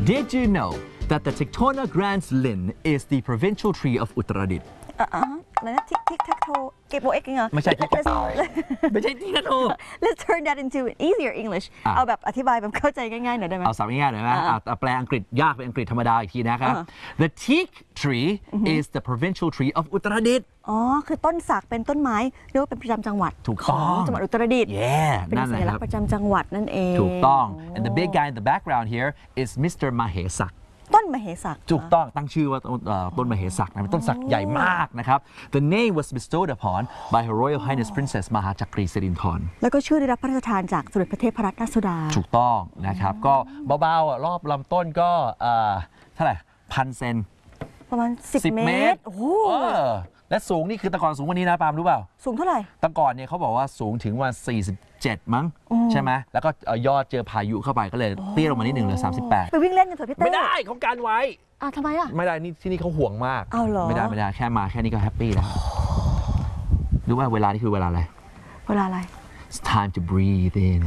Did you know that the Tectona grans lin is the provincial tree of Uttaradit อะไรนะทิกแท็กโทเก็บโบเอ็กเหรอไม่ใช่ทิกแท็กโทไม่ใช่ทิกแท็กโท Let's turn that into easier English เอาแบบอธิบายแบบเข้าใจง่ายๆหน่อยได้ไหมเอาสับง่ายๆหน่อยไหมแปลอังกฤษยากเป็นอังกฤษธรรมดาอีกทีนะครับ The teak tree is the provincial tree of Uttaradit อ๋อคือต้นสักเป็นต้นไม้เรียกว่าเป็นประจำจังหวัดของจังหวัดอุตรดิตถ์เป็นสัญลักษณ์ประจำจังหวัดนั่นเองถูกต้อง and the big guy in the background here is Mr. Mahesak ต้นมเหสักถูกต้องตั้งชื่อว่าต้นมเหสักนะเป็นต้นสักใหญ่มากนะครับ The name was bestowed upon by Her Royal Highness Princess มหาจักรีสิรินธรแล้วก็ชื่อได้รับพระราชทานจากสมเด็จพระเทพรัตนราชสุดาถูกต้องนะครับก็เบาๆรอบลำต้นก็เท่าไหร่1,000 เซนประมาณ10 เมตรโอ้โหและสูงนี่คือตะกอนสูงกว่านี้นะปาล์มรู้เปล่าสูงเท่าไหร่ตะกอนเนี่ยเขาบอกว่าสูงถึงวัน47มั้งใช่ไหมแล้วก็ยอดเจอพายุเข้าไปก็เลยเตี้ยลงมานิดหนึ่งเหลือ38 ไปวิ่งเล่นกันเถอะพี่เต้ไม่ได้เขาการไว้ทำไมไม่ได้นี่ที่นี่เขาห่วงมากไม่ได้แค่มาแค่นี้ก็แฮปปี้แล้วรู้ว่าเวลานี่คือเวลาอะไรIt's time to breathe in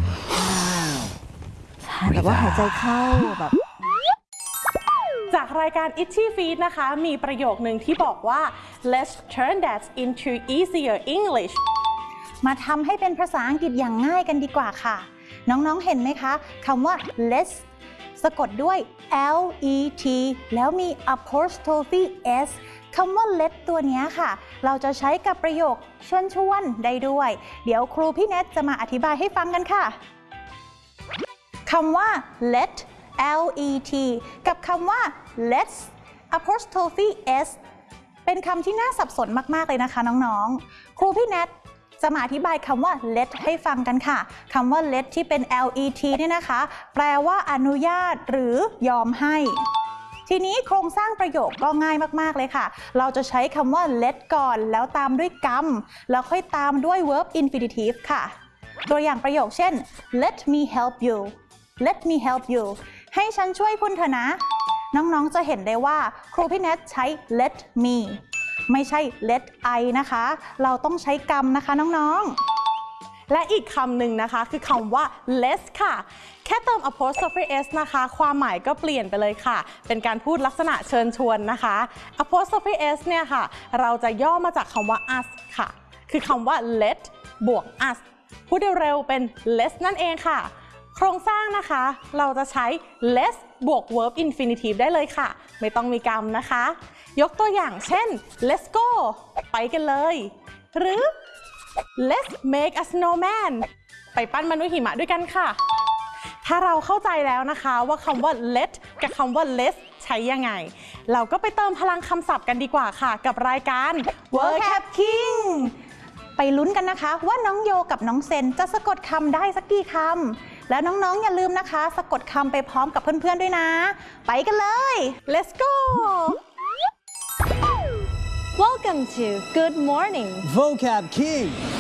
แบบว่าหายใจเข้าแบบจากรายการ Itchy Feed นะคะมีประโยคนึงที่บอกว่า Let's turn that into easier English มาทำให้เป็นภาษาอังกฤษอย่างง่ายกันดีกว่าค่ะน้องๆเห็นไหมคะคำว่า let's สะกดด้วย L E T แล้วมี apostrophe S คำว่า let ตัวนี้ค่ะเราจะใช้กับประโยคเชิญชวนได้ด้วยเดี๋ยวครูพี่เนทจะมาอธิบายให้ฟังกันค่ะคำว่า let L E T กับคำว่า let's apostrophe S เป็นคำที่น่าสับสนมากๆเลยนะคะน้องๆครูพี่เนทจะมาอธิบายคำว่า let ให้ฟังกันค่ะคำว่า let ที่เป็น let เนี่ยนะคะแปลว่าอนุญาตหรือยอมให้ทีนี้โครงสร้างประโยคก็ง่ายมากๆเลยค่ะเราจะใช้คำว่า let ก่อนแล้วตามด้วยกรรมแล้วค่อยตามด้วย verb infinitive ค่ะตัวอย่างประโยคเช่น let me help you let me help you ให้ฉันช่วยคุณเถอะนะน้องๆจะเห็นได้ว่าครูพี่เนทใช้ let me ไม่ใช่ let I นะคะเราต้องใช้กรรมนะคะน้องๆและอีกคำหนึ่งนะคะคือคำว่า let's ค่ะแค่เติม apostrophe s นะคะความหมายก็เปลี่ยนไปเลยค่ะเป็นการพูดลักษณะเชิญชวนนะคะ apostrophe s เนี่ยค่ะเราจะย่อมาจากคำว่า us ค่ะคือคำว่า let บวก us พูดเร็วๆเป็น let's นั่นเองค่ะโครงสร้างนะคะเราจะใช้ let's บวก verb infinitive ได้เลยค่ะไม่ต้องมีกรรมนะคะยกตัวอย่างเช่น let's go ไปกันเลยหรือ let's make a snowman ไปปั้นมนุษย์หิมะด้วยกันค่ะถ้าเราเข้าใจแล้วนะคะว่าคำว่า let กับคำว่า let's ใช้ยังไงเราก็ไปเติมพลังคำศัพท์กันดีกว่าค่ะกับรายการ Vocab King ไปลุ้นกันนะคะว่าน้องโยกับน้องเซนจะสะกดคำได้สักกี่คำแล้วน้องๆอย่าลืมนะคะสะกดคำไปพร้อมกับเพื่อนๆด้วยนะไปกันเลย Let's go Welcome to Good Morning Vocab King